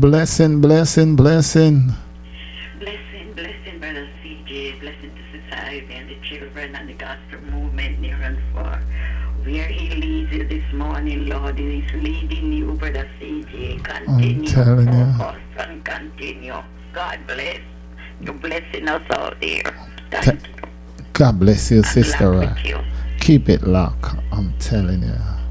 Blessing, blessing, blessing. Blessing, Brother CJ. Blessing to society and the children and the gospel movement near and far. Where he leads you this morning, Lord, he is leading you, Brother CJ. Continue, focus and continue. God bless. You're blessing us out there. Thank you. God bless you, Sister. Keep it locked. I'm telling you.